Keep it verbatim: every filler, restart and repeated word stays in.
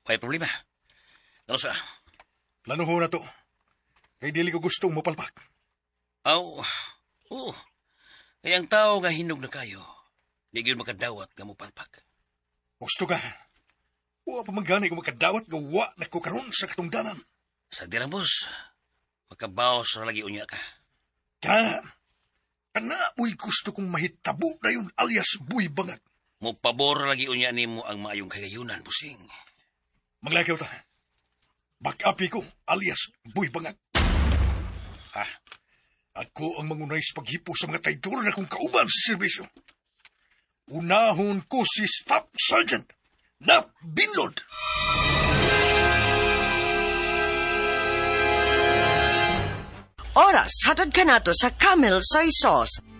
May problema. Ano sa? Plano ho na to. Kay dili ko gustong mapalpak. Aw, oo. Kaya ang tao nga hinog na kayo, di yun makadawat nga mo palpak. Gusto ka? Wa pa magani ko makadawat nga wa na ko karon sa katungdanan. Sa dirang boss, makabaos na lagi unya ka. Ka, kana uy gusto kong mahitabo na yun alias buy bangag. Mo pabor lagi unya ni mo ang maayong kagayunan, busing. Maglakaw ta. Bakapi ko alias buy bangag. Ha? Ako ang mangunay sa paghipo sa mga traidor na kong kauban sa serbisyo. Unahon ko si Staff Sergeant Nap Binlod. Oras, hatod ka na to sa Camel Soy Sauce.